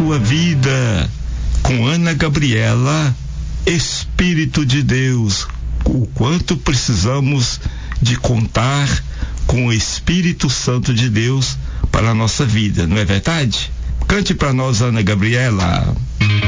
sua vida. Com Ana Gabriela, Espírito de Deus, o quanto precisamos de contar com o Espírito Santo de Deus para a nossa vida, não é verdade? Cante para nós, Ana Gabriela.